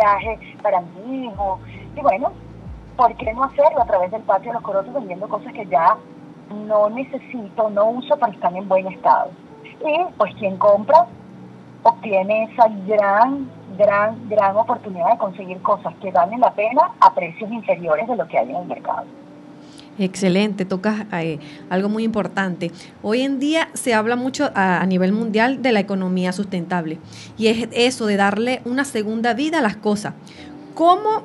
viaje para mi hijo. Y bueno, ¿por qué no hacerlo a través del patio de los Corotos vendiendo cosas que ya no necesito, no uso, pero están en buen estado? Y pues quien compra obtiene esa gran oportunidad de conseguir cosas que valen la pena a precios inferiores de lo que hay en el mercado. Excelente, tocas algo muy importante. Hoy en día se habla mucho a nivel mundial de la economía sustentable y es eso de darle una segunda vida a las cosas. ¿Cómo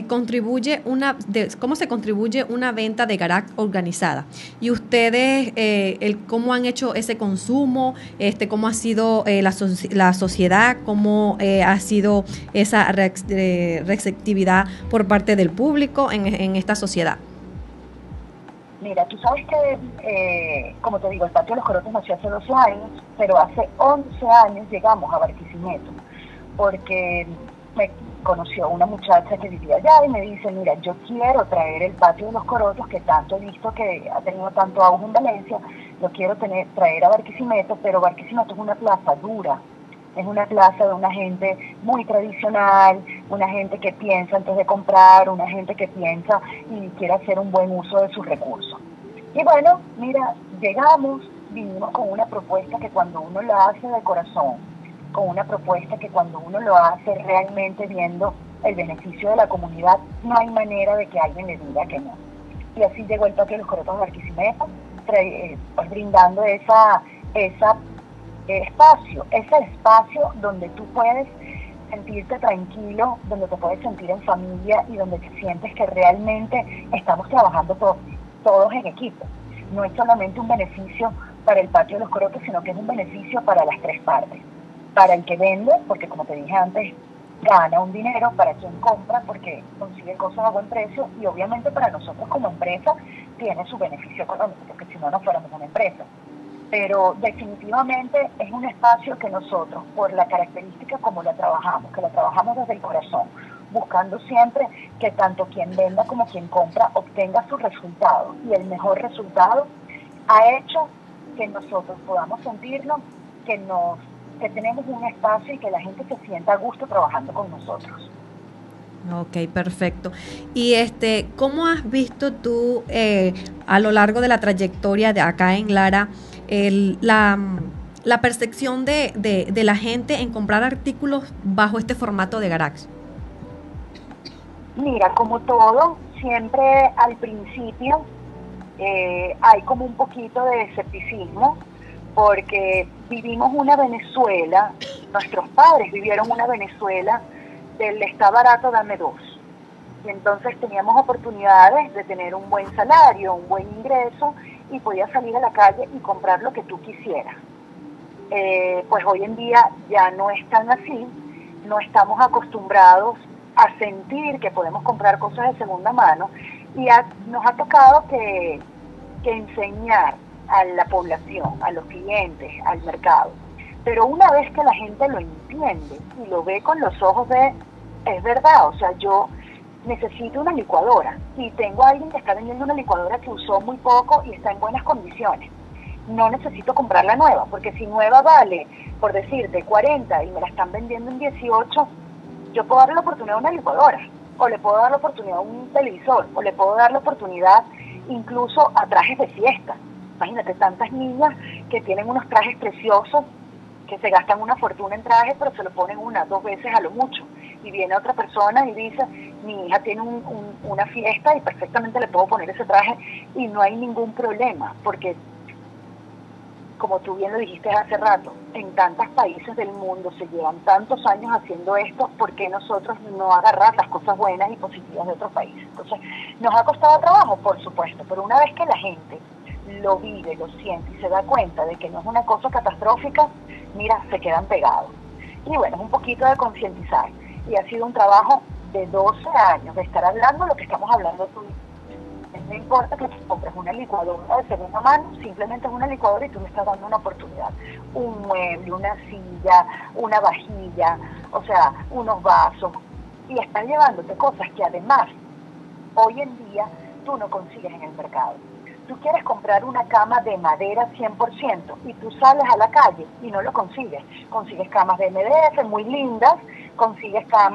cómo se contribuye una venta de garage organizada? Y ustedes, ¿cómo han hecho ese consumo? ¿Cómo ha sido la sociedad? ¿Cómo ha sido esa receptividad por parte del público en esta sociedad? Mira, tú sabes que, como te digo, el Patio de los Corotos nació hace 12 años, pero hace 11 años llegamos a Barquisimeto, porque me conoció una muchacha que vivía allá y me dice, mira, yo quiero traer el Patio de los Corotos, que tanto he visto que ha tenido tanto auge en Valencia, lo quiero traer a Barquisimeto, pero Barquisimeto es una plaza dura, es una plaza de una gente muy tradicional, una gente que piensa antes de comprar, una gente que piensa y quiere hacer un buen uso de sus recursos. Y bueno, mira, vinimos con una propuesta que cuando uno la hace de corazón, con una propuesta que cuando uno lo hace realmente viendo el beneficio de la comunidad, no hay manera de que alguien le diga que no. Y así llegó el Patio de los Corotos de Barquisimeto, pues brindando ese espacio donde tú puedes sentirte tranquilo, donde te puedes sentir en familia y donde te sientes que realmente estamos trabajando todos en equipo. No es solamente un beneficio para el Patio de los Corotos, sino que es un beneficio para las tres partes. Para el que vende, porque como te dije antes, gana un dinero, para quien compra, porque consigue cosas a buen precio, y obviamente para nosotros como empresa tiene su beneficio económico, porque si no, no fuéramos una empresa. Pero definitivamente es un espacio que nosotros, por la característica como la trabajamos, que la trabajamos desde el corazón, buscando siempre que tanto quien venda como quien compra obtenga su resultado, y el mejor resultado ha hecho que nosotros podamos sentirnos que tenemos un espacio y que la gente se sienta a gusto trabajando con nosotros. Ok, perfecto. Y ¿cómo has visto tú a lo largo de la trayectoria de acá en Lara la percepción de la gente en comprar artículos bajo este formato de garage? Mira, como todo, siempre al principio hay como un poquito de escepticismo, porque vivimos una Venezuela, nuestros padres vivieron una Venezuela del está barato, dame dos. Y entonces teníamos oportunidades de tener un buen salario, un buen ingreso, y podías salir a la calle y comprar lo que tú quisieras. Pues hoy en día ya no es tan así, no estamos acostumbrados a sentir que podemos comprar cosas de segunda mano, y nos ha tocado que enseñar a la población, a los clientes, al mercado. Pero una vez que la gente lo entiende y lo ve con los ojos es verdad, o sea, yo necesito una licuadora y tengo a alguien que está vendiendo una licuadora que usó muy poco y está en buenas condiciones. No necesito comprarla nueva, porque si nueva vale, por decirte, 40 y me la están vendiendo en 18, yo puedo darle la oportunidad a una licuadora, o le puedo dar la oportunidad a un televisor, o le puedo dar la oportunidad incluso a trajes de fiesta. Imagínate, tantas niñas que tienen unos trajes preciosos, que se gastan una fortuna en trajes, pero se lo ponen una, dos veces a lo mucho. Y viene otra persona y dice, mi hija tiene una fiesta y perfectamente le puedo poner ese traje y no hay ningún problema, porque como tú bien lo dijiste hace rato, en tantos países del mundo se llevan tantos años haciendo esto, ¿por qué nosotros no agarrar las cosas buenas y positivas de otros países? Entonces, ¿nos ha costado trabajo? Por supuesto, pero una vez que la gente lo vive, lo siente y se da cuenta de que no es una cosa catastrófica, mira, se quedan pegados. Y bueno, es un poquito de concientizar. Y ha sido un trabajo de 12 años de estar hablando lo que estamos hablando tú. No importa que tú compres una licuadora de segunda mano, simplemente es una licuadora y tú le estás dando una oportunidad. Un mueble, una silla, una vajilla, o sea, unos vasos. Y estás llevándote cosas que además, hoy en día, tú no consigues en el mercado. Tú quieres comprar una cama de madera 100% y tú sales a la calle y no lo consigues. Consigues camas de MDF muy lindas, consigues camas